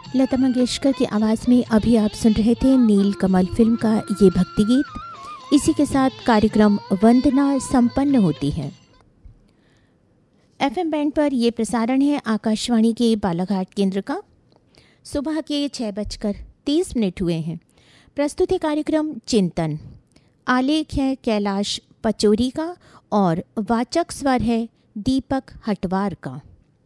लता मंगेशकर की आवाज़ में अभी आप सुन रहे थे नील कमल फिल्म का ये भक्ति गीत। इसी के साथ कार्यक्रम वंदना संपन्न होती है। एफएम बैंड पर यह प्रसारण है आकाशवाणी के बालाघाट केंद्र का। सुबह के 6:30 हुए हैं। प्रस्तुत है कार्यक्रम चिंतन। आलेख है कैलाश पचौरी का और वाचक स्वर है दीपक हटवार का।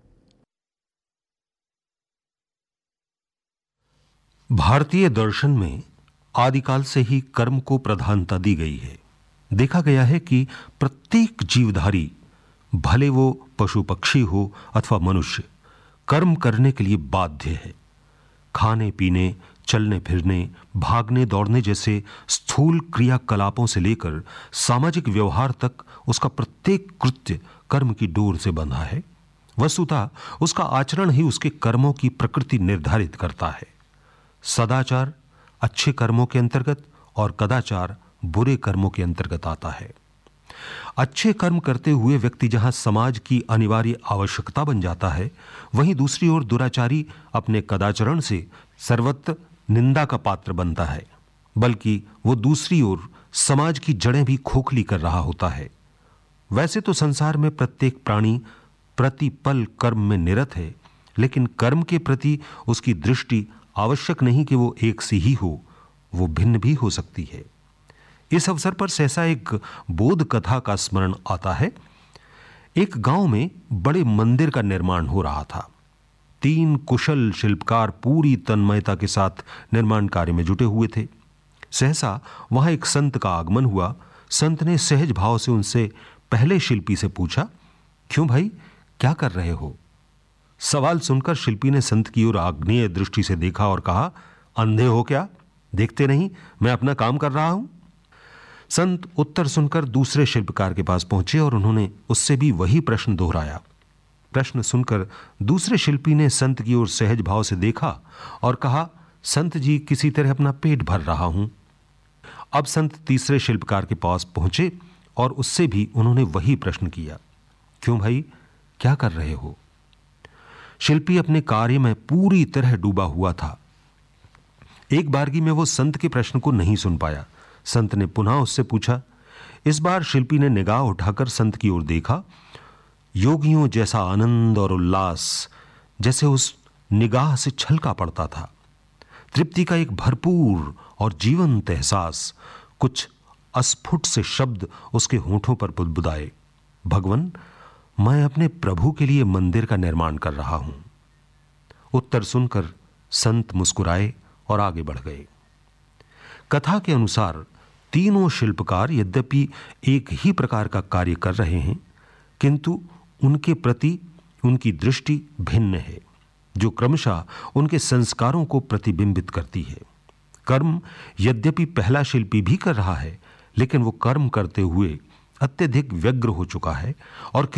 भारतीय दर्शन में आदिकाल से ही कर्म को प्रधानता दी गई है। देखा गया है कि प्रत्येक जीवधारी, भले वो पशु पक्षी हो अथवा मनुष्य, कर्म करने के लिए बाध्य है। खाने पीने, चलने फिरने, भागने दौड़ने जैसे स्थूल क्रियाकलापों से लेकर सामाजिक व्यवहार तक उसका प्रत्येक कृत्य कर्म की डोर से बंधा है। वस्तुतः उसका आचरण ही उसके कर्मों की प्रकृति निर्धारित करता है। सदाचार अच्छे कर्मों के अंतर्गत और कदाचार बुरे कर्मों के अंतर्गत आता है। अच्छे कर्म करते हुए व्यक्ति जहां समाज की अनिवार्य आवश्यकता बन जाता है, वहीं दूसरी ओर दुराचारी अपने कदाचरण से सर्वत्र निंदा का पात्र बनता है। बल्कि वो दूसरी ओर समाज की जड़ें भी खोखली कर रहा होता है। वैसे तो संसार में प्रत्येक प्राणी प्रतिपल कर्म में निरत है, लेकिन कर्म के प्रति उसकी दृष्टि आवश्यक नहीं कि वो एक सी ही हो, वो भिन्न भी हो सकती है। इस अवसर पर सहसा एक बोध कथा का स्मरण आता है। एक गांव में बड़े मंदिर का निर्माण हो रहा था। 3 कुशल शिल्पकार पूरी तन्मयता के साथ निर्माण कार्य में जुटे हुए थे। सहसा वहां एक संत का आगमन हुआ। संत ने सहज भाव से उनसे पहले शिल्पी से पूछा, क्यों भाई, क्या कर रहे हो? सवाल सुनकर शिल्पी ने संत की ओर आग्नेय दृष्टि से देखा और कहा, अंधे हो क्या? देखते नहीं मैं अपना काम कर रहा हूं? संत उत्तर सुनकर दूसरे शिल्पकार के पास पहुंचे और उन्होंने उससे भी वही प्रश्न दोहराया। प्रश्न सुनकर दूसरे शिल्पी ने संत की ओर सहज भाव से देखा और कहा, संत जी, किसी तरह अपना पेट भर रहा हूं। अब संत तीसरे शिल्पकार के पास पहुंचे और उससे भी उन्होंने वही प्रश्न किया, क्यों भाई, क्या कर रहे हो? शिल्पी अपने कार्य में पूरी तरह डूबा हुआ था। एक बारगी में वो संत के प्रश्न को नहीं सुन पाया। संत ने पुनः उससे पूछा। इस बार शिल्पी ने निगाह उठाकर संत की ओर देखा। योगियों जैसा आनंद और उल्लास जैसे उस निगाह से छलका पड़ता था। तृप्ति का एक भरपूर और जीवंत एहसास, कुछ अस्फुट से शब्द उसके होठों पर बुदबुदाए, भगवन, मैं अपने प्रभु के लिए मंदिर का निर्माण कर रहा हूं। उत्तर सुनकर संत मुस्कुराए और आगे बढ़ गए। कथा के अनुसार तीनों शिल्पकार यद्यपि एक ही प्रकार का कार्य कर रहे हैं, किंतु उनके प्रति उनकी दृष्टि भिन्न है, जो क्रमशः उनके संस्कारों को प्रतिबिंबित करती है। कर्म यद्यपि पहला शिल्पी भी कर रहा है, लेकिन वो कर्म करते हुए अत्यधिक व्यग्र हो चुका है और